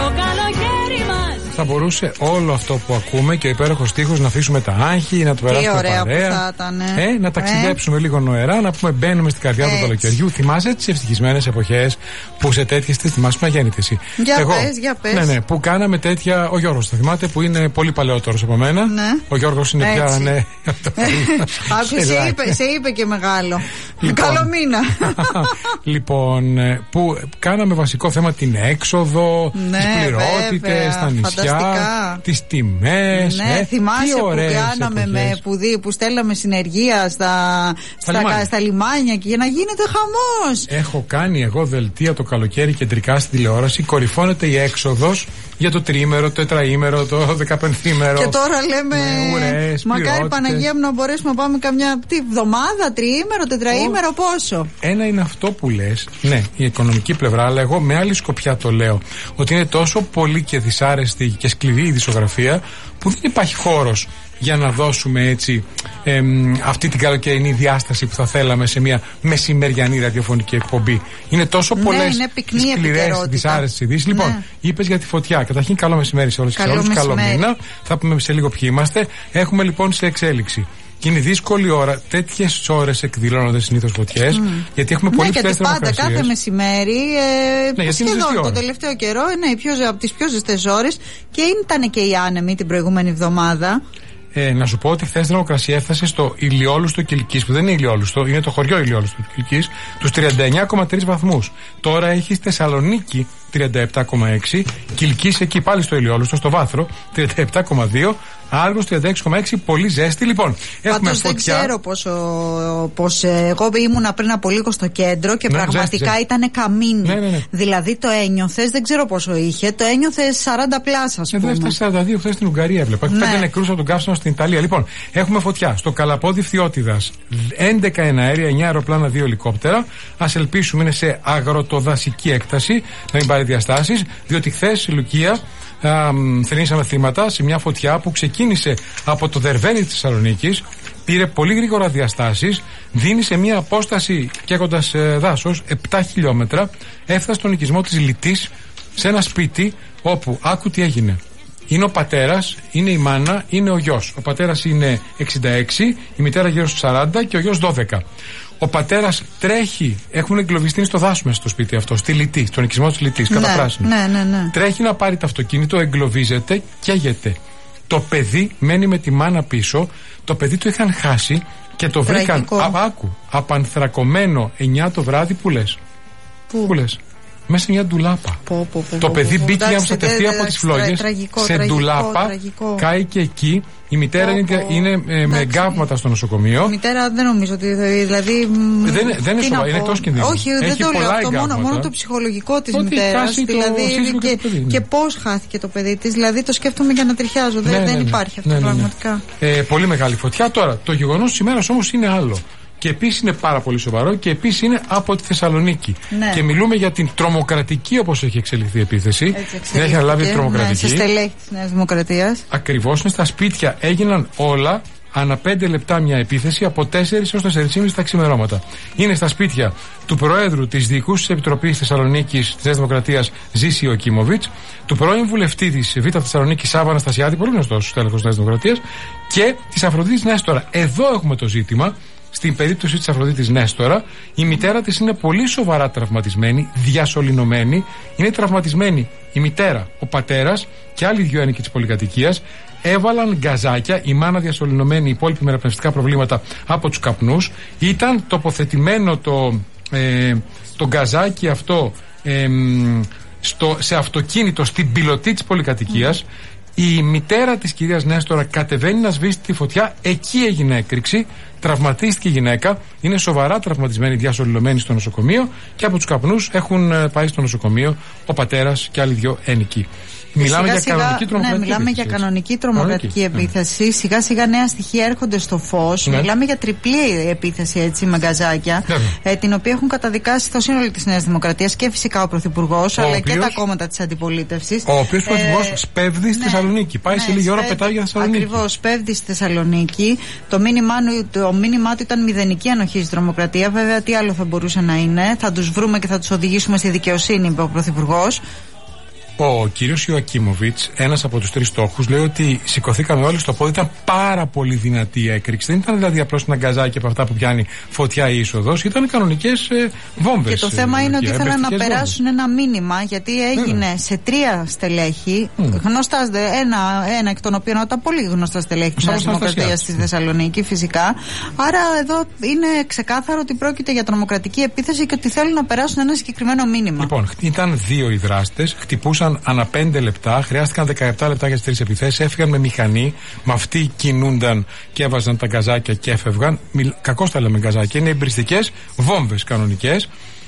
Θα μπορούσε όλο αυτό που ακούμε και ο υπέροχος στίχος να αφήσουμε τα άγχη, να το περάσουμε παρέα. Που θα ήταν. Να ταξιδέψουμε λίγο νοερά, να πούμε μπαίνουμε στην καρδιά του καλοκαιριού. Θυμάσαι τις ευτυχισμένες εποχές που σε τέτοιες τις θυμάσαι να γέννητες εσύ? Για πες. Ναι, που κάναμε τέτοια. Ο Γιώργος το θυμάται που είναι πολύ παλαιότερος από μένα. Ναι. Ο Γιώργος είναι πια. Ναι. Σε είπε και μεγάλο. Καλό μήνα. Λοιπόν, που κάναμε βασικό θέμα την έξοδο, τις πληρότητες, τα νησιά, τις τιμές. Ναι, θυμάσαι που κάναμε που στέλναμε συνεργεία στα λιμάνια και για να γίνεται χαμός. Έχω κάνει εγώ δελτία το καλοκαίρι κεντρικά στην τηλεόραση. Κορυφώνεται η έξοδος για το τριήμερο, το τετραήμερο, το 15ήμερο. Και τώρα λέμε μακάρι Παναγία μου να μπορέσουμε να πάμε καμιά εβδομάδα, τριήμερο, τετραήμερο, πόσο. Ένα είναι αυτό που λες, ναι, η οικονομική πλευρά, αλλά εγώ με άλλη σκοπιά το λέω. Ότι είναι τόσο πολύ και δυσάρεστη και σκληρή η δισογραφία που δεν υπάρχει χώρος για να δώσουμε έτσι αυτή την καλοκαιρινή διάσταση που θα θέλαμε σε μια μεσημεριανή ραδιοφωνική εκπομπή. Είναι τόσο πολλές σκληρές, δυσάρεστες ειδήσεις. Λοιπόν, είπες για τη φωτιά. Καταρχήν, καλό μεσημέρι σε όλες και όλους. Καλό μήνα. Θα πούμε σε λίγο ποιοι είμαστε. Έχουμε λοιπόν σε εξέλιξη. Και είναι δύσκολη ώρα, τέτοιες ώρες εκδηλώνονται συνήθως φωτιές, γιατί έχουμε πολύ ψηλές θερμοκρασίες. Πάντα κάθε μεσημέρι, σχεδόν τον τελευταίο καιρό, από τις πιο ζεστές ώρες, και ήταν και οι άνεμοι την προηγούμενη εβδομάδα. Να σου πω ότι χθες η θερμοκρασία έφτασε στο Ηλιόλουστο Κιλκής, που δεν είναι Ηλιόλουστο, είναι το χωριό Ηλιόλουστο Κιλκής, τους 39,3 βαθμούς. Τώρα έχει Θεσσαλονίκη 37,6, Κιλκής εκεί πάλι στο Ηλιόλουστο, στο Βάθρο 37,2, Άργος 36,6, πολύ ζέστη. Λοιπόν, έχουμε πάντως φωτιά. Δεν ξέρω πως εγώ ήμουνα πριν από λίγο στο κέντρο και πραγματικά ήταν καμίνι. Ναι. Δηλαδή το ένιωθες, δεν ξέρω πόσο είχε, το ένιωθες 40 πλάσα, ας πούμε. Εδώ έφτασε 42 χθες στην Ουγγαρία, έβλεπα. 5 νεκρούς από τον καύσωνο στην Ιταλία. Λοιπόν, έχουμε φωτιά στο Καλαπόδι Φθιώτιδας, 11 εναέρια, 9 αεροπλάνα, 2 ελικόπτερα. Ας ελπίσουμε είναι σε αγροτοδασική έκταση, να μην πάρει διαστάσεις, διότι χθες η Λουκία θρηνήσαμε θύματα σε μια φωτιά που ξεκίνησε από το Δερβένι της Θεσσαλονίκης, πήρε πολύ γρήγορα διαστάσεις, δίνει σε μια απόσταση καίγοντας δάσος 7 χιλιόμετρα, έφτασε στον οικισμό της Λιτής, σε ένα σπίτι όπου, άκου τι έγινε. Είναι ο πατέρας, είναι η μάνα, είναι ο γιος. Ο πατέρας είναι 66, η μητέρα γύρω στους 40 και ο γιος 12. Ο πατέρας τρέχει, έχουν εγκλωβιστεί στο δάσο μέσα στο σπίτι αυτό, στη Λιτή, στον οικισμό της Λιτής, κατά πράσινο. Ναι. Τρέχει να πάρει το αυτοκίνητο, εγκλωβίζεται, καίγεται. Το παιδί μένει με τη μάνα πίσω, το παιδί το είχαν χάσει και το βρήκαν απανθρακωμένο 9 το βράδυ. Πού λες? Μέσα σε μια ντουλάπα. Το παιδί μπήκε για να προστατευτεί από τις φλόγες σε ντουλάπα, κάει και εκεί. Η μητέρα είναι με εγκάβματα στο νοσοκομείο. Η μητέρα δεν νομίζω ότι. Δηλαδή. Δεν είναι σοβαρή, είναι εκτός κινδύνου. Όχι, δεν το λέω αυτό. Μόνο το ψυχολογικό της μητέρας. Δηλαδή. Και πώς χάθηκε το παιδί της. Δηλαδή το σκέφτομαι για να τριχιάζω. Δεν υπάρχει αυτό πραγματικά. Πολύ μεγάλη φωτιά. Τώρα, το γεγονός της ημέρας όμως είναι άλλο. Και επίσης είναι πάρα πολύ σοβαρό και επίσης είναι από τη Θεσσαλονίκη. Ναι. Και μιλούμε για την τρομοκρατική, όπως έχει εξελιχθεί η επίθεση. Δεν έχει αναλάβει τρομοκρατική. Σε στελέχη της Νέας Δημοκρατίας. Ακριβώς, είναι στα σπίτια. Έγιναν όλα ανά 5 λεπτά μια επίθεση από 4 έως 4,5 τα ξημερώματα. Είναι στα σπίτια του Προέδρου της Διοικούσης Επιτροπής Θεσσαλονίκης της Νέας Δημοκρατίας Ζήση Οκίμοβιτς, του πρώην βουλευτή της Β' Θεσσαλονίκης Σάββα Αναστασιάδη, πολύ γνωστός τέλεχος της Νέας Δημοκρατίας, και της Αφροδίτης Νέστορα. Εδώ έχουμε το ζήτημα. Στην περίπτωση της Αφροδίτης Νέστορα, η μητέρα της είναι πολύ σοβαρά τραυματισμένη, διασωληνωμένη. Είναι τραυματισμένη η μητέρα, ο πατέρας και άλλοι 2 ένοικοι της πολυκατοικίας. Έβαλαν γκαζάκια, η μάνα διασωληνωμένη, οι υπόλοιποι με αναπνευστικά προβλήματα από τους καπνούς. Ήταν τοποθετημένο το γκαζάκι αυτό σε αυτοκίνητο στην πιλωτή της πολυκατοικίας. Η μητέρα της κυρίας Νέστορα κατεβαίνει να σβήσει τη φωτιά, εκεί έγινε έκρηξη. Τραυματίστηκε η γυναίκα, είναι σοβαρά τραυματισμένη, διασωληνωμένη στο νοσοκομείο, και από τους καπνούς έχουν πάει στο νοσοκομείο ο πατέρας και άλλοι 2 ένοικοι. Μιλάμε για κανονική τρομοκρατική επίθεση. Μιλάμε για κανονική τρομοκρατική επίθεση. Σιγά σιγά νέα στοιχεία έρχονται στο φως. Μιλάμε για τριπλή επίθεση, έτσι, με γκαζάκια, την οποία έχουν καταδικάσει το σύνολο της Νέας Δημοκρατίας και φυσικά ο Πρωθυπουργός, αλλά και τα κόμματα της αντιπολίτευσης. Ο οποίος Πρωθυπουργός σπέβδει στη Θεσσαλονίκη. Πάει σε λίγη ώρα, πετάει για Θεσσαλονίκη. Ακριβώς, σπέβδει στη Θεσσαλονίκη. Το μήνυμά του ήταν μηδενική ανοχή στη τρομοκρατία. Βέβαια, τι άλλο θα μπορούσε να είναι? Θα τους βρούμε και θα τους οδηγήσουμε στη δικαιοσύνη, είπε ο Πρωθυπουργός. Ο κύριος Ιωακίμοβιτς, ένας από τους 3 στόχους, λέει ότι σηκωθήκαμε όλοι στο πόδι. Ήταν πάρα πολύ δυνατή η έκρηξη. Δεν ήταν δηλαδή απλώς ένα γκαζάκι από αυτά που πιάνει φωτιά η είσοδος. Ήταν κανονικές βόμβες. Και το θέμα είναι ότι ήθελαν να περάσουν ένα μήνυμα, γιατί έγινε σε 3 στελέχη. Γνωστά, ένα εκ των οποίων ήταν πολύ γνωστά στελέχη της Νέας Δημοκρατίας στη Θεσσαλονίκη, φυσικά. Άρα εδώ είναι ξεκάθαρο ότι πρόκειται για τρομοκρατική επίθεση και ότι θέλουν να περάσουν ένα συγκεκριμένο μήνυμα. Λοιπόν, ήταν 2 οι δράστες, χτυπούσαν ανά 5 λεπτά, χρειάστηκαν 17 λεπτά για τις 3 επιθέσεις, έφυγαν με μηχανή, με αυτοί κινούνταν και έβαζαν τα γκαζάκια και έφευγαν. Κακώς τα λέμε γκαζάκια, είναι εμπριστικές βόμβες κανονικές.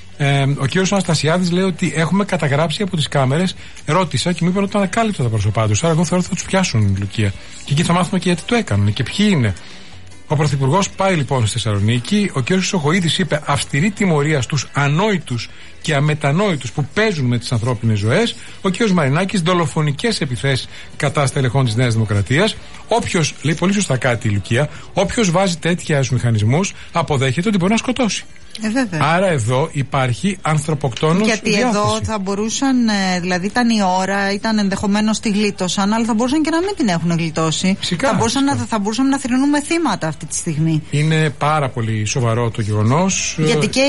Ο κύριος Αναστασιάδης λέει ότι έχουμε καταγράψει από τις κάμερες. Ρώτησα και μου είπαν ότι ανακάλυπτα τα πρόσωπά τους. Άρα εγώ θεωρώ ότι θα τους πιάσουν, Λουκία. Και εκεί θα μάθουμε και γιατί το έκαναν και ποιοι είναι. Ο Πρωθυπουργός πάει λοιπόν στη Θεσσαλονίκη. Ο κ. Χρυσοχοΐδης είπε αυστηρή τιμωρία στους ανόητους και αμετανόητους που παίζουν με τις ανθρώπινες ζωές. Ο κ. Μαρινάκης, δολοφονικές επιθέσεις κατά στελεχών της Νέας Δημοκρατίας. Όποιος, λέει πολύ σωστά κάτι η Λουκία, όποιος βάζει τέτοιους μηχανισμούς αποδέχεται ότι μπορεί να σκοτώσει. Άρα εδώ υπάρχει ανθρωποκτόνος γιατί διάθεση. Εδώ θα μπορούσαν, δηλαδή ήταν η ώρα, ήταν ενδεχομένως τη γλίτωσαν, αλλά θα μπορούσαν και να μην την έχουν γλιτώσει. Φυσικά, θα μπορούσαμε να θρηνούμε θύματα αυτή τη στιγμή. Είναι πάρα πολύ σοβαρό το γεγονός. Γιατί και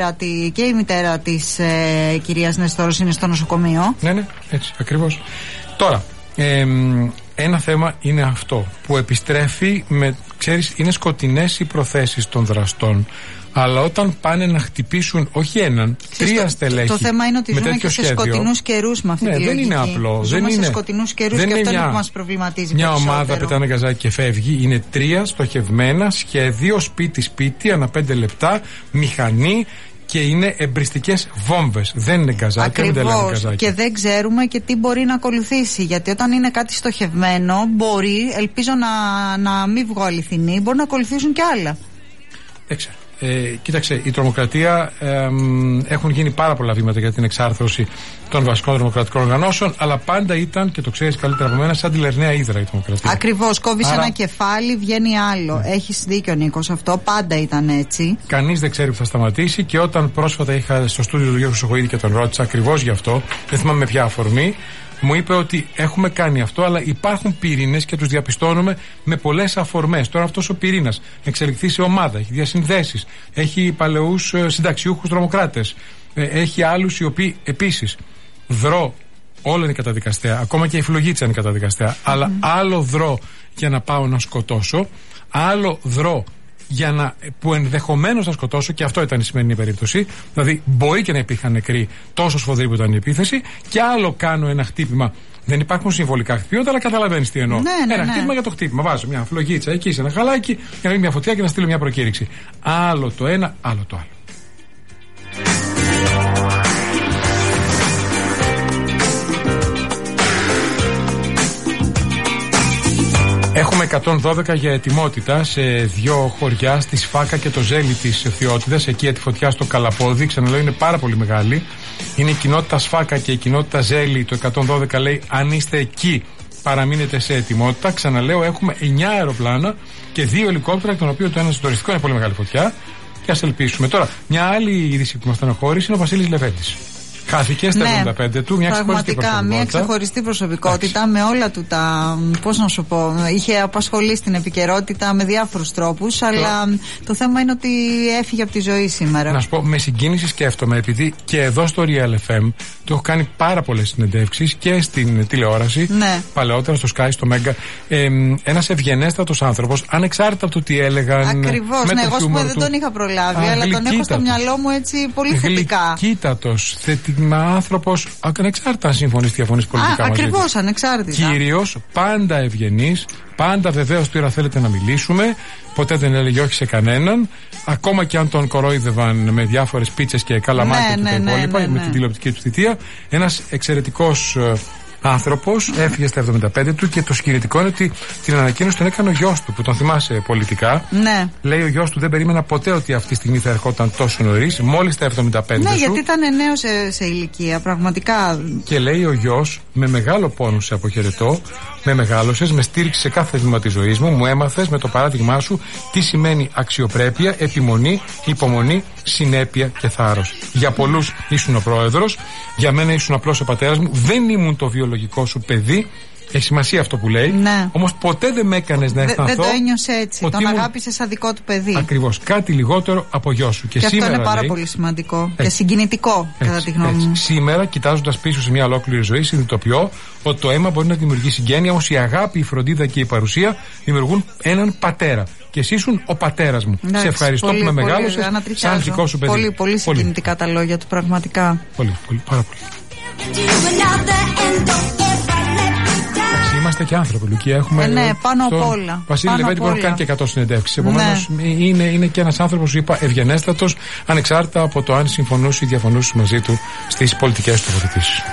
η μητέρα της κυρίας Νεστόρος είναι στο νοσοκομείο. Ναι, έτσι ακριβώς. Τώρα, ένα θέμα είναι αυτό που επιστρέφει ξέρεις, είναι σκοτεινές οι προθέσεις των δραστών. Αλλά όταν πάνε να χτυπήσουν όχι έναν, 3 στελέχη. Το θέμα είναι ότι ζούμε και σε σκοτεινούς καιρούς με αυτή τη λογική. Δεν είναι απλό. Ζούμε σε σκοτεινούς καιρούς και αυτό είναι που μας προβληματίζει μια περισσότερο. ομάδα πετάνε γκαζάκι και φεύγει. Είναι 3 στοχευμένα, σχέδιο, σπίτι, ανά 5 λεπτά, μηχανή. Και είναι εμπριστικές βόμβες. Δεν είναι γκαζάκια. Ακριβώς. Και δεν ξέρουμε και τι μπορεί να ακολουθήσει. Γιατί όταν είναι κάτι στοχευμένο, μπορεί, ελπίζω να μην βγω αληθινή, μπορεί να ακολουθήσουν και άλλα. Δεν ξέρω. Κοίταξε, η τρομοκρατία έχουν γίνει πάρα πολλά βήματα για την εξάρθρωση των βασικών τρομοκρατικών οργανώσεων, αλλά πάντα ήταν, και το ξέρεις καλύτερα από μένα, σαν τη Λερναία Ύδρα η τρομοκρατία. Ακριβώς, κόβεις ένα κεφάλι, βγαίνει άλλο. Έχεις δίκιο, Νίκος, αυτό πάντα ήταν έτσι. Κανείς δεν ξέρει που θα σταματήσει, και όταν πρόσφατα είχα στο στούντιο του Γιώργου Χρυσοχοΐδη και τον ρώτησα ακριβώς γι' αυτό, δεν θυμάμαι με ποια αφορμή, μου είπε ότι έχουμε κάνει αυτό, αλλά υπάρχουν πυρήνες και τους διαπιστώνουμε με πολλές αφορμές. Τώρα αυτός ο πυρήνας εξελιχθεί σε ομάδα, έχει διασυνδέσεις, έχει παλαιούς συνταξιούχους τρομοκράτες, έχει άλλους οι οποίοι επίσης όλα είναι καταδικαστέα, ακόμα και η φλογίτσα είναι καταδικαστέα, αλλά άλλο δρώ για να πάω να σκοτώσω, άλλο δρώ που ενδεχομένως να σκοτώσω, και αυτό ήταν η σημερινή περίπτωση. Δηλαδή, μπορεί και να υπήρχαν νεκροί, τόσο σφοδρή που ήταν η επίθεση, και άλλο κάνω ένα χτύπημα. Δεν υπάρχουν συμβολικά χτυπήματα, αλλά καταλαβαίνεις τι εννοώ. Ένα χτύπημα για το χτύπημα. Βάζω μια φλογίτσα εκεί σε ένα χαλάκι, για να ρίχνει μια φωτιά και να στείλω μια προκήρυξη. Άλλο το ένα, άλλο το άλλο. Έχουμε 112 για ετοιμότητα σε 2 χωριά, στη Σφάκα και το Ζέλι της Φθιώτιδας. Εκεί τη φωτιά στο Καλαπόδι, ξαναλέω, είναι πάρα πολύ μεγάλη. Είναι η κοινότητα Σφάκα και η κοινότητα Ζέλι. Το 112 λέει: αν είστε εκεί, παραμείνετε σε ετοιμότητα. Ξαναλέω, έχουμε 9 αεροπλάνα και 2 ελικόπτερα, εκ των οποίων το ένα στο τουριστικό είναι πολύ μεγάλη φωτιά. Και ας ελπίσουμε. Τώρα, μια άλλη είδηση που μας στενοχώρησε είναι ο Βασίλης Λεβέντης. Χάθηκε στα 75 του, μια ξεχωριστή προσωπικότητα με όλα του τα. Πώς να σου πω, είχε απασχολήσει στην επικαιρότητα με διάφορους τρόπους, αλλά το θέμα είναι ότι έφυγε από τη ζωή σήμερα. Να σου πω, με συγκίνηση σκέφτομαι, επειδή και εδώ στο Real FM του έχω κάνει πάρα πολλές συνεντεύξεις και στην τηλεόραση, παλαιότερα στο Sky, στο Mega. Ένας ευγενέστατος άνθρωπος, ανεξάρτητα από το τι έλεγαν. Ακριβώς, εγώ δεν τον είχα προλάβει, αλλά τον έχω στο μυαλό μου έτσι πολύ θετικά. Γλυκύτατος, άνθρωπος, ανεξάρτητα αν συμφωνείς διαφωνείς πολιτικά μαζί του. Ακριβώς, ανεξάρτητα. Κύριος, πάντα ευγενής, πάντα βεβαίως τώρα θέλετε να μιλήσουμε, ποτέ δεν έλεγε όχι σε κανέναν, ακόμα και αν τον κορόιδευαν με διάφορες πίτσες και καλαμάκια και τα υπόλοιπα, με την τηλεοπτική του θητεία. Ένας εξαιρετικός άνθρωπος, έφυγε στα 75 του, και το συγκινητικό είναι ότι την ανακοίνωση τον έκανε ο γιος του, που τον θυμάσαι πολιτικά. Ναι. Λέει ο γιος του: δεν περίμενα ποτέ ότι αυτή τη στιγμή θα ερχόταν τόσο νωρίς, μόλις τα 75 Ναι, σου. γιατί ήταν νέος σε ηλικία, πραγματικά. Και λέει ο γιος: με μεγάλο πόνο σε αποχαιρετώ, με μεγάλωσες, με στήριξες σε κάθε βήμα της ζωής μου, μου έμαθες με το παράδειγμά σου τι σημαίνει αξιοπρέπεια, επιμονή, υπομονή συνέπεια και θάρρος. Για πολλούς ήσουν ο πρόεδρος, για μένα ήσουν απλώς ο πατέρας μου, δεν ήμουν το βιολογικό σου παιδί. Έχει σημασία αυτό που λέει. Ναι. Όμως ποτέ δεν με έκανες να αισθανθώ. Δεν το ένιωσε έτσι. Τον αγάπησε σαν δικό του παιδί. Ακριβώς. Κάτι λιγότερο από γιο σου. Και σήμερα, αυτό είναι πάρα πολύ σημαντικό και συγκινητικό, κατά τη γνώμη μου. Σήμερα, κοιτάζοντας πίσω σε μια ολόκληρη ζωή, συνειδητοποιώ ότι το αίμα μπορεί να δημιουργήσει γένεια, όμως η αγάπη, η φροντίδα και η παρουσία δημιουργούν έναν πατέρα. Και εσύ ήσουν ο πατέρας μου. Σε ευχαριστώ που με μεγάλωσες σαν δικό σου παιδί. Πολύ συγκινητικά τα λόγια του, πραγματικά. Πολύ, πάρα πολύ. Είμαστε και άνθρωποι, Λουκία. Έχουμε πάνω απ' όλα. Βασίλη Λεβέντη που έχει κάνει και 100 συνεντεύξεις. Επομένως είναι και ένας άνθρωπος, σου είπα, ευγενέστατος, ανεξάρτητα από το αν συμφωνούσε ή διαφωνούσε μαζί του στις πολιτικές του τοποθετήσεις.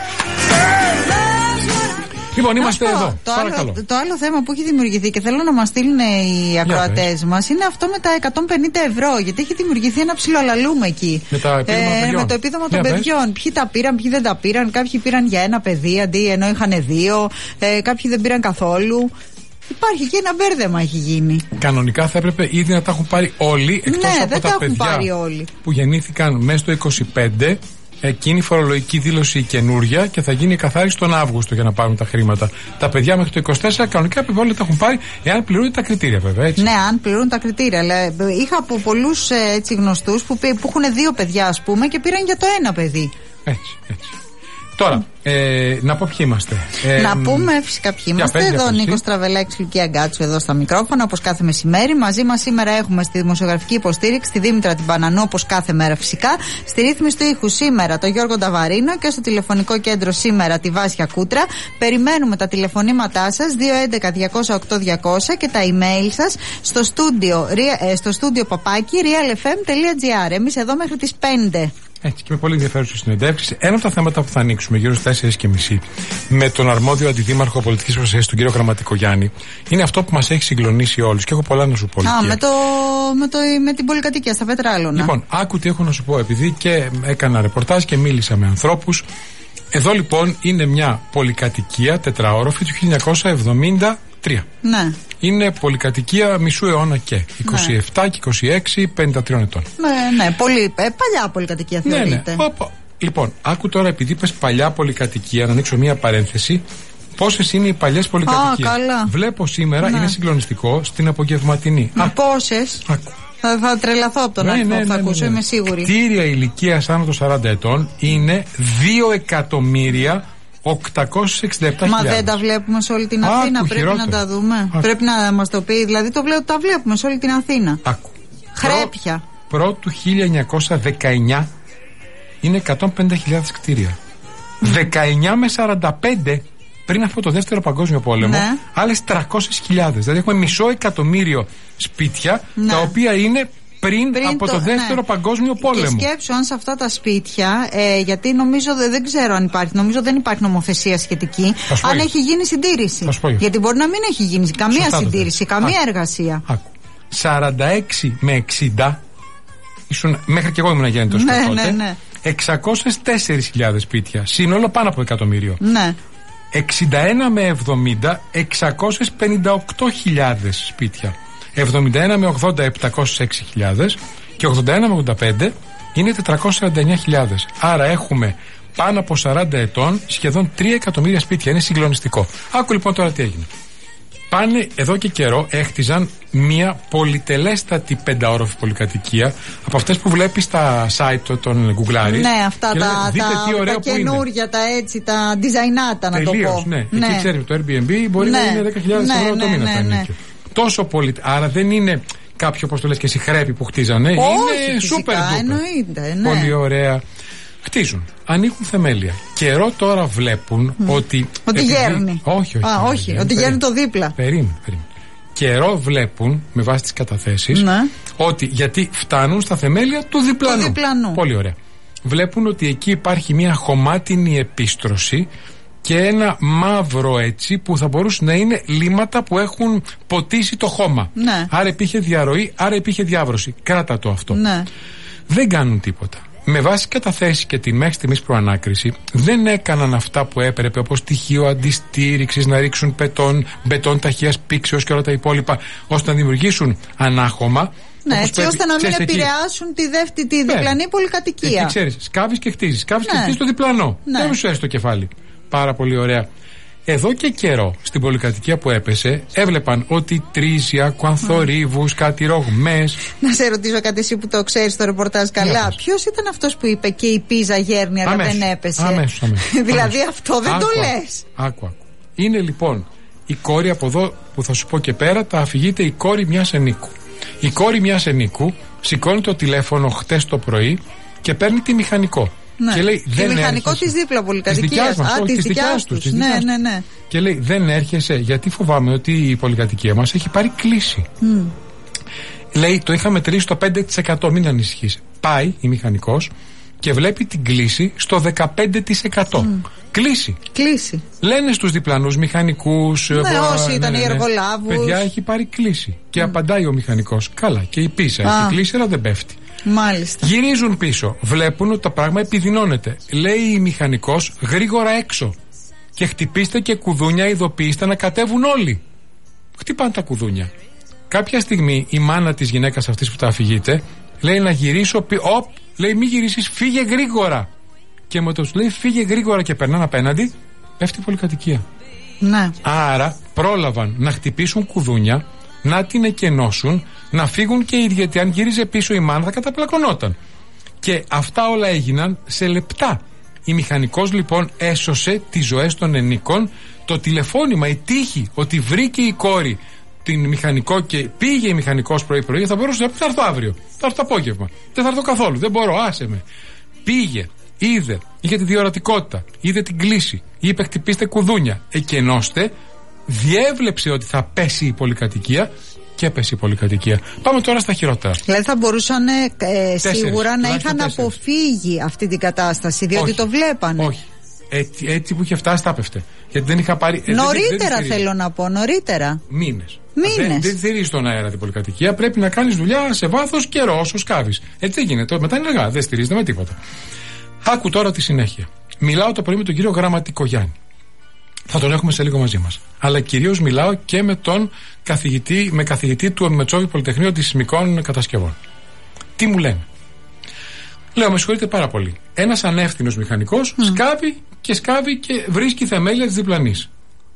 Λοιπόν, είμαστε εδώ. Το άλλο θέμα που έχει δημιουργηθεί και θέλω να μας στείλουν οι ακροατές μας είναι αυτό με τα 150 ευρώ. Γιατί έχει δημιουργηθεί ένα ψιλοαλαλούμε εκεί. Με το επίδομα των παιδιών. Ποιοι τα πήραν, ποιοι δεν τα πήραν. Κάποιοι πήραν για ένα παιδί αντί ενώ είχαν δύο. Κάποιοι δεν πήραν καθόλου. Υπάρχει και ένα μπέρδεμα, έχει γίνει. Κανονικά θα έπρεπε ήδη να τα έχουν πάρει όλοι, εκτός από τα παιδιά που γεννήθηκαν μέσα στο 25. Εκείνη η φορολογική δήλωση η καινούρια και θα γίνει καθάριση τον Αύγουστο για να πάρουν τα χρήματα. Τα παιδιά μέχρι το 24 κανονικά πρέπει όλοι τα έχουν πάρει, εάν πληρούν τα κριτήρια, βέβαια. Έτσι. Ναι, αν πληρούν τα κριτήρια. Αλλά είχα από πολλούς γνωστούς που έχουν δύο παιδιά, ας πούμε, και πήραν για το ένα παιδί. Έτσι. Τώρα, να πω ποιοι είμαστε. Να πούμε φυσικά ποιοι είμαστε. Εδώ ο Νίκος Τραβελάκης, Λουκία Γκάτσου εδώ στα μικρόφωνα, όπως κάθε μεσημέρι. Μαζί μας σήμερα έχουμε στη δημοσιογραφική υποστήριξη τη Δήμητρα την Πανανού, όπως κάθε μέρα φυσικά. Στη ρύθμιση του ήχου σήμερα το Γιώργο Νταβαρίνο και στο τηλεφωνικό κέντρο σήμερα τη Βάσια Κούτρα. Περιμένουμε τα τηλεφωνήματά σας 211-208-200 και τα email σας στο στούντιο παπάκι realfm.gr. Εμείς εδώ μέχρι τις 5. Έτσι, και με πολύ ενδιαφέρουσες συνεντεύξεις. Ένα από τα θέματα που θα ανοίξουμε γύρω στις 4:30 με τον αρμόδιο αντιδήμαρχο πολιτικής προστασίας, τον κύριο Γραμματικογιάννη, είναι αυτό που μας έχει συγκλονίσει όλους και έχω πολλά να σου πω. Με την πολυκατοικία στα Πετράλωνα. Λοιπόν, άκου τι έχω να σου πω, επειδή και έκανα ρεπορτάζ και μίλησα με ανθρώπους. Εδώ λοιπόν είναι μια πολυκατοικία τετραόροφη του 1973. Ναι. Είναι πολυκατοικία μισού αιώνα και 27 και 26, 53 ετών. Ναι, πολύ παλιά πολυκατοικία θεωρείται. Ναι. Λοιπόν, άκου τώρα, επειδή είπες παλιά πολυκατοικία, να ανοίξω μία παρένθεση. Πόσες είναι οι παλιές πολυκατοικίες? Βλέπω σήμερα, είναι συγκλονιστικό, στην απογευματινή. Πόσες? Θα τρελαθώ από τον αριθμό που θα ακούσω, είμαι σίγουρη. Κτίρια ηλικίας άνω των 40 ετών είναι 2.867.000. Μα δεν τα βλέπουμε σε όλη την Αθήνα. Πρέπει να τα δούμε. Πρέπει να μας το πει. Δηλαδή τα βλέπουμε σε όλη την Αθήνα. Χρέπια. Πρώτου 1919 είναι 150.000 κτίρια. 19 με 45 πριν από το δεύτερο παγκόσμιο πόλεμο, άλλες 300.000. Δηλαδή έχουμε 500.000 σπίτια τα οποία είναι πριν από το δεύτερο παγκόσμιο πόλεμο. Και σκέψου αν σε αυτά τα σπίτια, γιατί νομίζω δεν ξέρω αν υπάρχει, νομίζω δεν υπάρχει νομοθεσία σχετική, αν έχει γίνει συντήρηση. Γιατί μπορεί να μην έχει γίνει καμία συντήρηση, καμία εργασία. 46 με 60, μέχρι και εγώ ήμουν γέννητος τότε, 604.000 σπίτια, σύνολο πάνω από 1.000.000. Ναι. 61 με 70, 658.000 σπίτια. 71 με 80, 706.000 και 81 με 85 είναι 449.000. Άρα έχουμε πάνω από 40 ετών σχεδόν 3 εκατομμύρια σπίτια. Είναι συγκλονιστικό. Άκου λοιπόν τώρα τι έγινε. Πάνε εδώ και καιρό, έχτιζαν μια πολυτελέστατη πενταόροφη πολυκατοικία από αυτές που βλέπεις στα site των Γκουγκλάρι. Ναι, αυτά τα καινούργια, τα έτσι, τα designaτα να το πω. Ναι. Εκεί ξέρεις, το Airbnb μπορεί να είναι 10.000 ευρώ το μήνα. Τόσο πολύ. Άρα δεν είναι κάποιο, όπως το λες και εσύ, χρέπι που χτίζανε. Όχι, είναι super duper. Εννοείται, πολύ ωραία. Χτίζουν, ανοίγουν θεμέλια. Καιρό τώρα βλέπουν ότι. Ότι γέρνει. Όχι. Ότι γέρνει το δίπλα. Περίμενε. Καιρό βλέπουν, με βάση τις καταθέσεις, ότι γιατί φτάνουν στα θεμέλια του διπλανού. Πολύ ωραία. Βλέπουν ότι εκεί υπάρχει μια χωμάτινη επίστρωση και ένα μαύρο έτσι που θα μπορούσε να είναι λίματα που έχουν ποτίσει το χώμα. Ναι. Άρα υπήρχε διαρροή, άρα υπήρχε διάβρωση. Κράτα το αυτό. Ναι. Δεν κάνουν τίποτα. Με βάση καταθέσεις και τη μέχρι στιγμής προανάκριση, δεν έκαναν αυτά που έπρεπε, όπως στοιχείο αντιστήριξης, να ρίξουν μπετόν ταχείας πήξεως και όλα τα υπόλοιπα, ώστε να δημιουργήσουν ανάχωμα. Ναι, έτσι ώστε να μην επηρεάσουν τη διπλανή πολυκατοικία. Εκεί ξέρεις, σκάβεις και χτίζεις. Σκάβεις και χτίζεις το διπλανό. Δεν σου έρθει το κεφάλι. Πάρα πολύ ωραία. Εδώ και καιρό στην πολυκατοικία που έπεσε έβλεπαν ότι τρίζια, κουανθορύβους, κάτι ρογμές. Να σε ρωτήσω κάτι, εσύ που το ξέρεις το ρεπορτάζ καλά. Ποιος ήταν αυτός που είπε και η πίζα γέρνει αλλά δεν έπεσε? Αμέσως. Δηλαδή αυτό δεν το λες. Άκου. Είναι λοιπόν η κόρη, από εδώ που θα σου πω και πέρα, θα αφηγείται η κόρη μιας ενίκου. Η κόρη μιας ενίκου σηκώνει το τηλέφωνο χτες το πρωί και παίρνει τη μηχανικό. Ναι. Και λέει, τη μηχανικό της δίπλα πολυκατοικίας. Της δικιάς τους. Ναι. Και λέει, δεν έρχεσαι, γιατί φοβάμαι ότι η πολυκατοικία μας έχει πάρει κλίση. Λέει, το είχαμε μετρήσει στο 5%, μην ανησυχείς. Πάει η μηχανικός και βλέπει την κλίση στο 15%. Κλίση. Λένε στους διπλανούς μηχανικούς, όσοι ήταν οι εργολάβους, παιδιά, έχει πάρει κλίση. Και απαντάει ο μηχανικός, καλά, και η πίσα έχει κλίση, αλλά δεν πέφτει. Μάλιστα. Γυρίζουν πίσω, βλέπουν ότι το πράγμα επιδεινώνεται. Λέει η μηχανικός, γρήγορα έξω. Και χτυπήστε και κουδούνια, ειδοποιήστε να κατέβουν όλοι. Χτυπάνε τα κουδούνια. Κάποια στιγμή η μάνα της γυναίκας αυτής που τα αφηγείται λέει να γυρίσω. Λέει, μη γυρίσεις, φύγε γρήγορα. Και με το σου λέει φύγε γρήγορα και περνάνε απέναντι, πέφτει η πολυκατοικία. Ναι. Άρα πρόλαβαν να χτυπήσουν κουδούνια, να την εκενώσουν, να φύγουν και οι ίδιοι, γιατί αν γύριζε πίσω η μάνα θα καταπλακωνόταν. Και αυτά όλα έγιναν σε λεπτά. Η μηχανικός λοιπόν έσωσε τις ζωές των ενίκων. Το τηλεφώνημα, η τύχη ότι βρήκε η κόρη την μηχανικό και πήγε η μηχανικός πρωί-πρωί, θα μπορούσε να πει θα έρθω αύριο, θα έρθω το απόγευμα, δεν θα έρθω καθόλου, δεν μπορώ, άσε με. Πήγε, είδε, είχε τη διορατικότητα, είδε την κλίση, είπε χτυπήστε κουδούνια, εκενώστε, διέβλεψε ότι θα πέσει η πολυκατοικία και έπεσε η πολυκατοικία. Πάμε τώρα στα χειρότερα. Δηλαδή θα μπορούσαν σίγουρα να είχαν αποφύγει αυτή την κατάσταση, διότι το βλέπανε. Όχι. Έτσι που είχε φτάσει τα έπεφτε. Γιατί δεν είχα πάρει. Νωρίτερα θέλω να πω, νωρίτερα. Μήνες. Δεν στηρίζει στον αέρα την πολυκατοικία. Πρέπει να κάνεις δουλειά σε βάθος καιρό όσο σκάβεις. Έτσι δεν γίνεται. Μετά είναι αργά. Δεν στηρίζεται με τίποτα. Άκου τώρα τη συνέχεια. Μιλάω το πρωί με τον κύριο Γραμματικογιάννη. Θα τον έχουμε σε λίγο μαζί μας. Αλλά κυρίως μιλάω και με τον καθηγητή του Μετσόβιου Πολυτεχνείου Αντισυσμικών Κατασκευών. Τι μου λένε? Λέω, με συγχωρείτε πάρα πολύ. Ένας ανεύθυνος μηχανικός σκάβει και βρίσκει θεμέλια της διπλανής.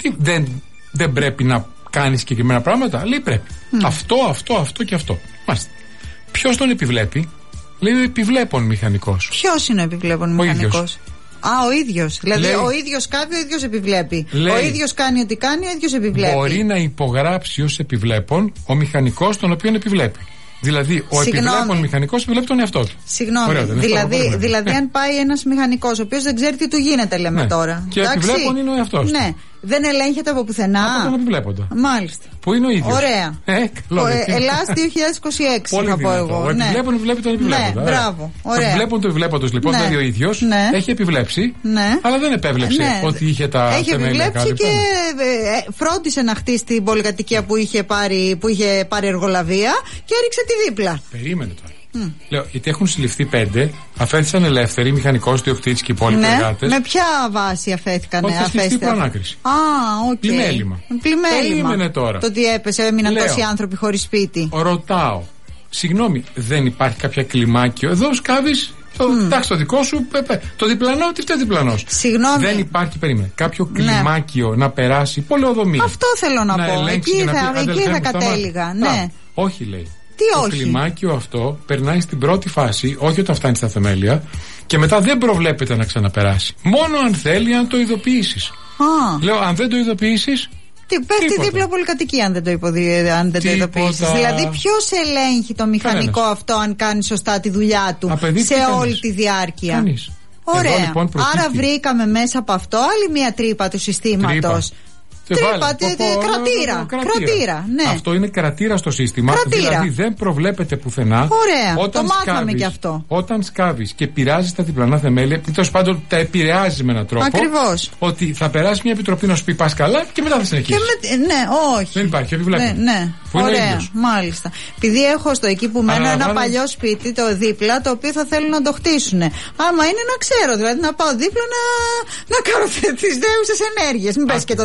Δεν πρέπει να κάνει συγκεκριμένα πράγματα? Λέει πρέπει. Αυτό και αυτό. Μάλιστα. Ποιος τον επιβλέπει? Λέει ο επιβλέπων μηχανικός. Ποιος είναι ο επιβλέπων μηχανικός? Ο ίδιος. Δηλαδή ο ίδιος σκάβει, ο ίδιος επιβλέπει. Ο ίδιος κάνει ό,τι κάνει, ο ίδιος επιβλέπει. Μπορεί να υπογράψει ως επιβλέπων ο μηχανικός τον οποίον επιβλέπει. Δηλαδή, ο επιβλέπων μηχανικός επιβλέπει τον εαυτό του. Συγγνώμη. Δηλαδή, αν πάει ένας μηχανικός, ο οποίος δεν ξέρει τι του γίνεται, λέμε τώρα. Και ο επιβλέπων είναι ο εαυτός του. Ναι. Δεν ελέγχεται από πουθενά. Από τον επιβλέποντα. Μάλιστα. Που είναι ο ίδιος. Ωραία. Ελλάς 2026 θα πω εγώ. Ο επιβλέπων επιβλέπει τον επιβλέποντα. Ναι, μπράβο. Ωραία. Ο επιβλέπων του επιβλέποντος λοιπόν, δηλαδή ο ίδιος, έχει επιβλέψει, αλλά δεν επέβλεψε ότι είχε τα θεμέλια. Έχει επιβλέψει και φρόντισε να χτίσει την πολυκατοικία που είχε πάρει εργολαβία και έριξε τη δίπλα. Περίμενε τώρα. Λέω, γιατί έχουν συλληφθεί 5, αφέθησαν ελεύθεροι, μηχανικός, διοκτήτης και οι υπόλοιποι εργάτες. Με ποια βάση αφέθηκαν? Ότι θα στηθεί προανάκριση. οκ. Πλημέλημα. Πλημέλημα. Τώρα. Το ότι έπεσε, έμειναν τόσοι άνθρωποι χωρίς σπίτι. Ρωτάω, συγγνώμη, δεν υπάρχει κάποια κλιμάκιο? Εδώ σκάβεις. Εντάξει, το δικό σου, το διπλανό, τι φταίει διπλανός? Συγγνώμη. Δεν υπάρχει, περίμενε, κάποιο κλιμάκιο να περάσει πολεοδομία. Αυτό θέλω να πω. Εκεί θα κατέληγα. Ναι. Όχι, λέει. Το κλιμάκιο αυτό περνάει στην πρώτη φάση, όχι όταν φτάνει στα θεμέλια, και μετά δεν προβλέπεται να ξαναπεράσει. Μόνο αν θέλει, αν το ειδοποιήσεις. Λέω, αν δεν το ειδοποιήσεις. Πέφτει δίπλα πολυκατοικία αν δεν το ειδοποιήσεις. Δηλαδή, ποιος ελέγχει το μηχανικό αυτό αν κάνει σωστά τη δουλειά του σε όλη τη διάρκεια? Κανείς. Ωραία. Λοιπόν, άρα βρήκαμε μέσα από αυτό άλλη μια τρύπα του συστήματος. Κρατήρα. Ναι. Αυτό είναι κρατήρα στο σύστημα. Δηλαδή δεν προβλέπεται πουθενά. Ωραία. Το μάθαμε κι αυτό. Όταν σκάβεις και πειράζεις τα διπλανά θεμέλια, τέλος πάντων τα επηρεάζει με έναν τρόπο. Ακριβώς. Ότι θα περάσει μια επιτροπή να σου πει πας καλά και μετά θα συνεχίσει. Ναι, όχι. Δεν υπάρχει, επιβλέπεται. Ναι. Ωραία, μάλιστα. Επειδή έχω στο εκεί που μένω ένα παλιό σπίτι το δίπλα, το οποίο θα θέλουν να το χτίσουν. Άμα είναι να ξέρω, δηλαδή να πάω δίπλα να κάνω τις δέουσες ενέργειες. Μην πες και το δικό μου.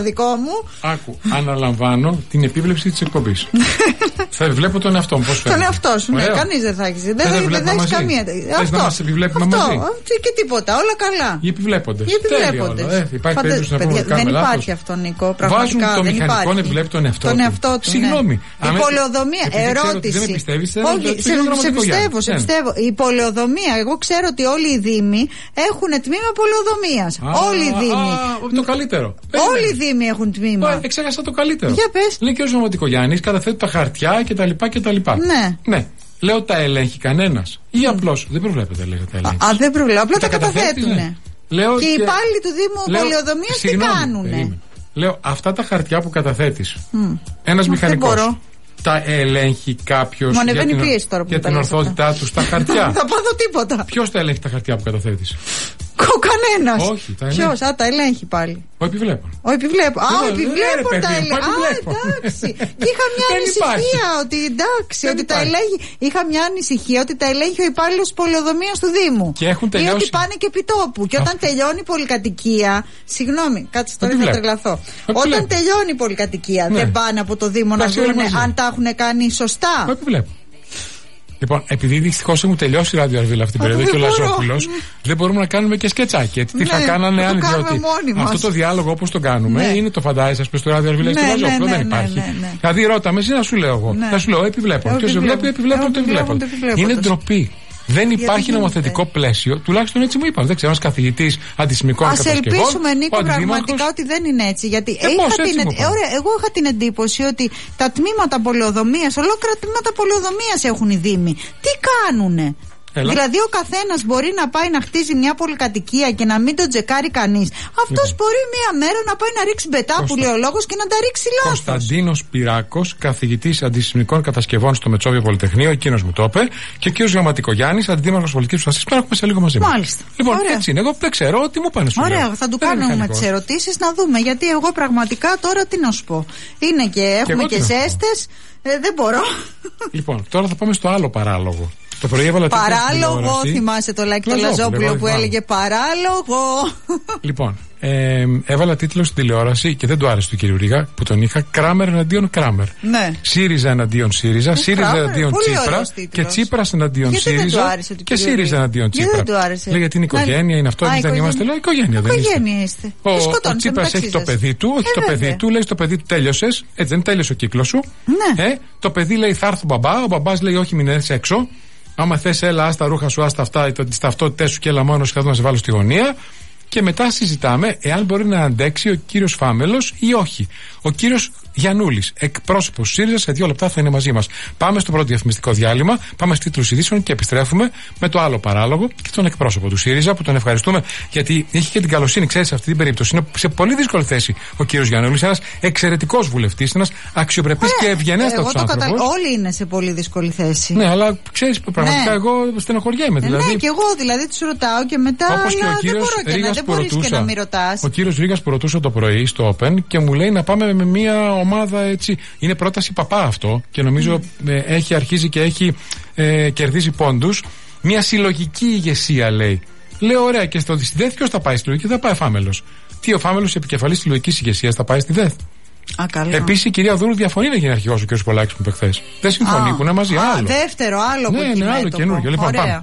μου. Άκου, αναλαμβάνω την επίβλεψη της εκπομπής. Θα βλέπω τον εαυτό μου. Πώς φαίνεται. Τον εαυτό σου, ναι, κανείς δεν θα έχει. Δεν θα έχει καμία. Θες να μας επιβλέπουμε μαζί. Και τίποτα, όλα καλά. Οι επιβλέπονται. Υπάρχει περίπτωση να πούμε δεν υπάρχει αυτό, Νίκο. Βάζουν το μηχανικό να επιβλέπει τον εαυτό του. Συγγνώμη. Η πολεοδομία, ερώτηση. Δεν με πιστεύεις, όχι, σε πιστεύω. Η πολεοδομία, εγώ ξέρω ότι όλοι οι δήμοι έχουν τμήμα πολεοδομίας. Όλοι οι δήμοι. Το καλύτερο. Όλοι οι δήμοι έχουν τμήμα. Εξέχασα το καλύτερο. Για πες. Λέει και ο Ζωματικογιάννης, καταθέτει τα χαρτιά κτλ. Ναι. Λέω τα ελέγχει κανένας ή απλώς δεν προβλέπεται, λέει τα ελέγχει. Δεν προβλέπεται, απλά τα καταθέτουν. Ναι. Και οι υπάλληλοι του Δήμου πολεοδομίας τι κάνουνε. Λέω αυτά τα χαρτιά που καταθέτεις, ένας μηχανικός τα ελέγχει κάποιος για την ορθότητά του στα χαρτιά. Θα πάθω τίποτα. Ποιος τα ελέγχει τα χαρτιά που καταθέτεις? Κανένας. Όχι, τα ελέγχει. Ποιος? Τα ελέγχει πάλι. Ο επιβλέπων. Ο επιβλέπων τα ελέγχει. Εντάξει. Και είχα μια ανησυχία ότι εντάξει, ότι τα ελέγχει. Είχα μια ανησυχία ότι τα ελέγχει ο υπάλληλος πολεοδομίας του Δήμου. Και έχουν τελειώσει. Ή ότι πάνε και επί τόπου. Και όταν τελειώνει η πολυκατοικία. Συγγνώμη, κάτσε τώρα θα τρελαθώ. Όταν τελειώνει η πολυκατοικία, δεν πάνε από το Δήμο να δουν αν τα έχουν κάνει σωστά. Ο επιβλέπων. Λοιπόν, επειδή δυστυχώς έχουν τελειώσει η Ράδιο Αρβίλα αυτή την περίοδο και ο Λαζόπουλος, δεν μπορούμε να κάνουμε και σκετσάκι. Τι θα κάνανε αν διότι αυτό το διάλογο όπως το κάνουμε είναι το φαντάζεσαι, ας πούμε, στο Ράδιο Αρβίλα ή στο Λαζόπουλο. Δεν υπάρχει. Δηλαδή, ρώταμε εσύ να σου λέω εγώ. Θα σου λέω επιβλέπω. Ποιος βλέπει, επιβλέπω το επιβλέπω. Είναι ντροπή. Δεν υπάρχει νομοθετικό πλαίσιο, τουλάχιστον έτσι μου είπαν. Δεν ξέρω, ένας καθηγητής αντισημικών κατασκευών. Ας ελπίσουμε, Νίκο, πραγματικά ότι δεν είναι έτσι. Γιατί εγώ είχα την εντύπωση ότι τα τμήματα πολεοδομίας, ολόκληρα τμήματα πολεοδομίας έχουν οι Δήμοι. Τι κάνουνε? Δηλαδή ο καθένας μπορεί να πάει να χτίσει μια πολυκατοικία και να μην τον τσεκάρει κανείς. Αυτός μπορεί μια μέρα να πάει να ρίξει μπετά που λέει ο λόγος και να τα ρίξει λάθος. Κωνσταντίνος Πυράκος, καθηγητής αντισημικών κατασκευών στο Μετσόβιο Πολυτεχνείο, εκείνος μου το είπε, και ο κ. Ζωματικογιάννης, αντιδήμαρχος πολιτικής προστασίας, που έχουμε σε λίγο μαζί μας. Μάλιστα. Λοιπόν, έτσι είναι. Εγώ δεν ξέρω τι μου πάνε σου. Ωραία, θα του κάνουμε τις ερωτήσεις να δούμε. Γιατί εγώ πραγματικά τώρα τι να σου πω. Είναι και έχουμε και ζέστες. Δεν μπορώ. Λοιπόν, τώρα θα πάμε στο άλλο παράλογο. Το πρωί έβαλα παράλογο, θυμάσαι το Λάκη το Λαζόπουλο που έλεγε παράλογο. Λοιπόν, έβαλα τίτλο στην τηλεόραση και δεν του άρεσε του κύριου Ρίγα που τον είχα. Κράμερ εναντίον Κράμερ. Ναι. ΣΥΡΙΖΑ εναντίον ΣΥΡΙΖΑ, ΣΥΡΙΖΑ εναντίον Τσίπρα και Τσίπρας εναντίον ΣΥΡΙΖΑ και ΣΥΡΙΖΑ εναντίον Τσίπρα. Δεν του άρεσε. Λέει γιατί είναι οικογένεια, είναι αυτό, εμείς δεν είμαστε. Λέω οικογένεια δεν είστε. Ο Τσίπρας έχει το παιδί του, όχι το παιδί του, λέει στο παιδί του τέλειωσες. Έτσι δεν τέλειωσε ο κύκλος σου. Το παιδί λέει θα έρθει ο μπαμπά, ο μπαμπάς λέει όχι μην έρθεις έξω. Άμα θες έλα, άστα ρούχα σου, άστα αυτά, τις ταυτότητές σου και έλα μόνο να σε βάλω στη γωνία. Και μετά συζητάμε εάν μπορεί να αντέξει ο κύριος Φάμελος ή όχι. Ο κύριος Γιαννούλης, εκπρόσωπος ΣΥΡΙΖΑ, σε 2 λεπτά θα είναι μαζί μας. Πάμε στο πρώτο διαφημιστικό διάλειμμα, πάμε στους τίτλους ειδήσεων και επιστρέφουμε με το άλλο παράλογο και τον εκπρόσωπο του ΣΥΡΙΖΑ που τον ευχαριστούμε γιατί έχει και την καλοσύνη, ξέρεις, σε αυτή την περίπτωση. Είναι σε πολύ δύσκολη θέση ο κύριος Γιαννούλης, ένας εξαιρετικός βουλευτής, ένας αξιοπρεπής και ευγενέστατος άνθρωπος. Όλοι είναι σε πολύ δύσκολη θέση. Ναι, αλλά ξέρεις, πραγματικά εγώ στενοχωριέμαι. Δηλαδή. Ναι, και εγώ δηλαδή τους ρωτάω και μετά. Όπως και ο κύριος Ρήγας που ρωτούσα. Ο κύριος Ρήγας που ρωτούσα το πρωί στο Open και μου λέει να πάμε με μια ομάδα έτσι. Είναι πρόταση παπά αυτό και νομίζω έχει αρχίσει και έχει κερδίσει πόντους. Μια συλλογική ηγεσία λέει. Λέω ωραία και στο ΔΕΘ ποιος θα πάει στη συλλογική? Θα πάει Φάμελος. Τι ο Φάμελος επικεφαλής συλλογικής ηγεσίας θα πάει στη ΔΕΘ? Επίσης η κυρία Δούρου διαφωνεί να γίνει αρχηγός ο κ. Πολάκης που είπε χθες. Δεν συμφωνεί που είναι μαζί. Άλλο. Δεύτερο, άλλο που ναι, άλλο καινούργιο. Λοιπόν, πάμε.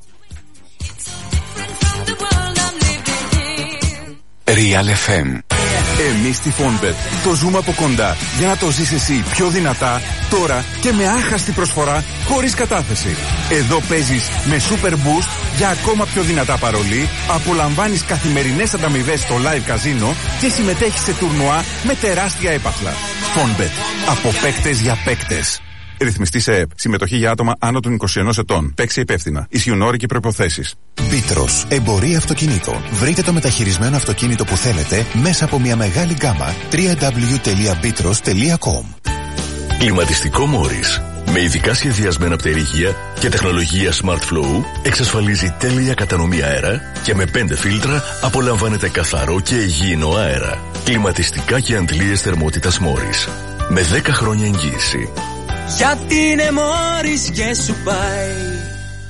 Real FM. Εμείς στη Fonbet το ζούμε από κοντά για να το ζεις εσύ πιο δυνατά, τώρα και με άχαστη προσφορά χωρίς κατάθεση. Εδώ παίζεις με Super Boost για ακόμα πιο δυνατά παρολί, απολαμβάνεις καθημερινές ανταμοιβές στο live καζίνο και συμμετέχεις σε τουρνουά με τεράστια έπαθλα. Fonbet. Από παίκτες για παίκτες. Ρυθμιστή σε ΕΕΠ. Συμμετοχή για άτομα άνω των 21 ετών. Παίξει υπεύθυνα. Ισχύουν όροι και προϋποθέσεις. Μπίτρος. Εμπορία αυτοκινήτων. Βρείτε το μεταχειρισμένο αυτοκίνητο που θέλετε μέσα από μια μεγάλη γκάμα. www.bitros.com. Κλιματιστικό Μόρις. Με ειδικά σχεδιασμένα πτερυγεία και τεχνολογία Smart Flow εξασφαλίζει τέλεια κατανομή αέρα και με 5 φίλτρα απολαμβάνετε καθαρό και υγιεινό αέρα. Κλιματιστικά και αντλίες θερμότητας Μόρις. Με 10 χρόνια εγγύηση. Γιατί είναι Μόρις και σου πάει.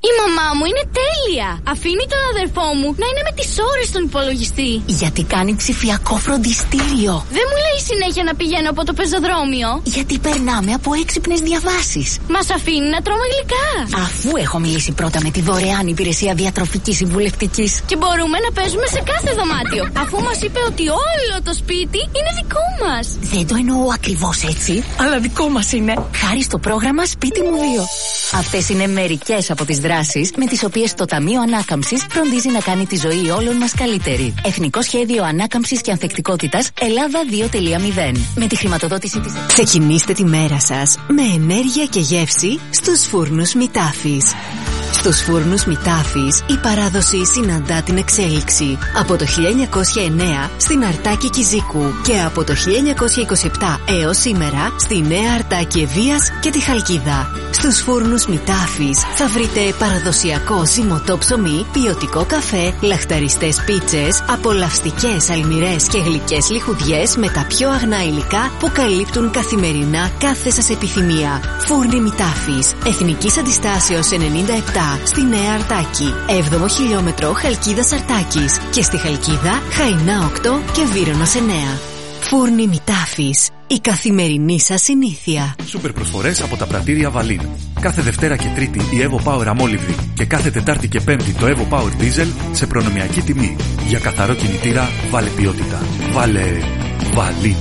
Η μαμά μου είναι τέλεια. Αφήνει τον αδερφό μου να είναι με τις ώρες στον υπολογιστή. Γιατί κάνει ψηφιακό φροντιστήριο. Δεν μου λέει συνέχεια να πηγαίνω από το πεζοδρόμιο. Γιατί περνάμε από έξυπνες διαβάσεις. Μας αφήνει να τρώμε γλυκά. Αφού έχω μιλήσει πρώτα με τη δωρεάν υπηρεσία διατροφικής συμβουλευτικής. Και μπορούμε να παίζουμε σε κάθε δωμάτιο. Αφού μας είπε ότι όλο το σπίτι είναι δικό μας. Δεν το εννοώ ακριβώς έτσι, αλλά δικό μας είναι. Χάρη στο πρόγραμμα Σπίτι μου 2. Αυτές είναι μερικές από τις δράσεις με τις οποίες το Ταμείο Ανάκαμψης φροντίζει να κάνει τη ζωή όλων μας καλύτερη. Εθνικό Σχέδιο Ανάκαμψης και Ανθεκτικότητας Ελλάδα 2.0. Με τη χρηματοδότηση της. Ξεκινήστε τη μέρα σας με ενέργεια και γεύση στους φούρνους Μητάφης. Στους φούρνους Μητάφης η παράδοση συναντά την εξέλιξη. Από το 1909 στην Αρτάκη Κιζίκου και από το 1927 έως σήμερα στη Νέα Αρτάκη Ευβοίας και τη Χαλκίδα. Στους φούρνους Μητάφης θα βρείτε παραδοσιακό ζυμωτό ψωμί, ποιοτικό καφέ, λαχταριστές πίτσες, απολαυστικές αλμυρές και γλυκές λιχουδιές με τα πιο αγνά υλικά που καλύπτουν καθημερινά κάθε σας επιθυμία. Φούρνοι Μητάφης, Εθνικής Αντιστάσεως 97 στη Νέα Αρτάκη, 7ο χιλιόμετρο Χαλκίδας Αρτάκης και στη Χαλκίδα Χαϊνά 8 και Βύρονος 9. Φούρνοι Μητάφης, η καθημερινή σας συνήθεια. Σούπερ προσφορές από τα πρατήρια Βαλίν. Κάθε Δευτέρα και Τρίτη η Evo Power αμόλυβδη και κάθε Τετάρτη και Πέμπτη το Evo Power Diesel σε προνομιακή τιμή. Για καθαρό κινητήρα βάλε ποιότητα. Βάλε Βαλίν.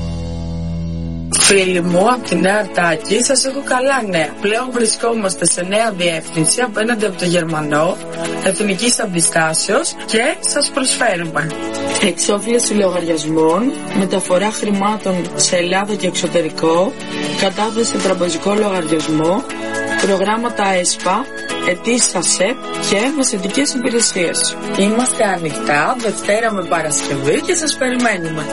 Φίλοι μου, από τη Νέα Αρτάκη σας έχω καλά νέα. Πλέον βρισκόμαστε σε νέα διεύθυνση απέναντι από το Γερμανό, Εθνικής Αντιστάσεως και σας προσφέρουμε εξόφληση λογαριασμών, μεταφορά χρημάτων σε Ελλάδα και εξωτερικό, κατάθεση σε τραπεζικό λογαριασμό, προγράμματα ΕΣΠΑ, αιτήσεις ΑΣΕΠ και μεσαιτικές υπηρεσίες. Είμαστε ανοιχτά Δευτέρα με Παρασκευή και σας περιμένουμε.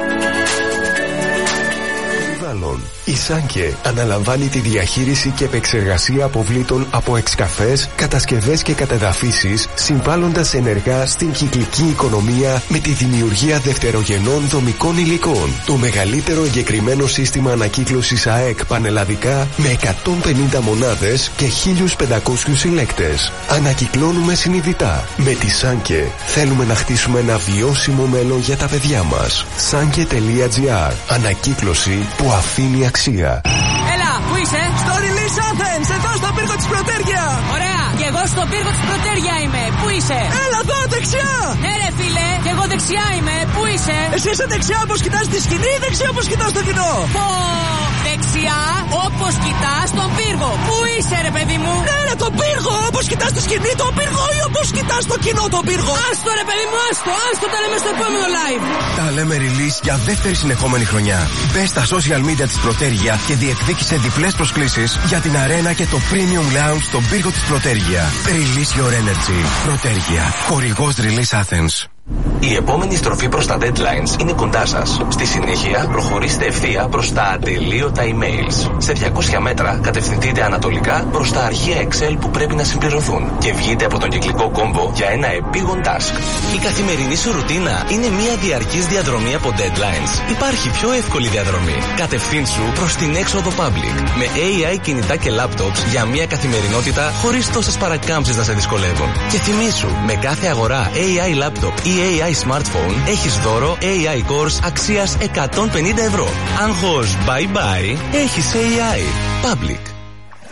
Η Σάνκε αναλαμβάνει τη διαχείριση και επεξεργασία αποβλήτων από εξκαφές, κατασκευές και κατεδαφίσεις, συμβάλλοντας ενεργά στην κυκλική οικονομία με τη δημιουργία δευτερογενών δομικών υλικών. Το μεγαλύτερο εγκεκριμένο σύστημα ανακύκλωσης ΑΕΚ πανελλαδικά με 150 μονάδες και 1.500 συλλέκτες. Ανακυκλώνουμε συνειδητά. Με τη Σάνκε θέλουμε να χτίσουμε ένα βιώσιμο μέλλον για τα παιδιά μας. Sanke.gr. Ανακύκλωση που αφήνει αξία. Έλα, πού είσαι? Στο Release Athens, εδώ στο πύργο της Πρωτέρια. Ωραία, και εγώ στο πύργο της Πρωτέρια είμαι. Πού είσαι? Έλα εδώ, δεξιά. Ναι ρε φίλε, και εγώ δεξιά είμαι. Πού είσαι? Εσύ είσαι δεξιά όπως κοιτάς τη σκηνή ή δεξιά όπως κοιτάς το κοινό? Πω, δεξιά όπως κοιτάς τον πύργο. Πού είσαι ρε παιδί μου? Ναι ρε, τον πύργο, όπως κοιτάς τη σκηνή τον πύργο ή όπως κοιτάς το κοινό τον πύργο? Άστο ρε παιδί μου, άστο τα λέμε στο επόμενο live. Τα λέμε release για δεύτερη συνεχόμενη χρονιά. Μπες στα social media της Πρωτέρια και διεκδίκησε διπλές προσκλήσεις για την αρένα και το premium lounge στον πύργο της Πρωτέρια. Release your energy. Πρωτέρια. Χορηγός Release Athens. Η επόμενη στροφή προς τα deadlines είναι κοντά σας. Στη συνέχεια, προχωρήστε ευθεία προς τα ατελείωτα emails. Σε 200 μέτρα, κατευθυνθείτε ανατολικά προς τα αρχεία Excel που πρέπει να συμπληρωθούν και βγείτε από τον κυκλικό κόμβο για ένα επίγον task. Η καθημερινή σου ρουτίνα είναι μια διαρκής διαδρομή από deadlines. Υπάρχει πιο εύκολη διαδρομή. Κατευθύνσου προς την έξοδο public. Με AI κινητά και laptops για μια καθημερινότητα χωρίς τόσες παρακάμψεις να σε δυσκολεύουν. Και θυμήσου, με κάθε αγορά AI laptop ή AI smartphone έχεις δώρο AI course αξίας 150 ευρώ. Άγχος bye bye, έχεις AI. Public.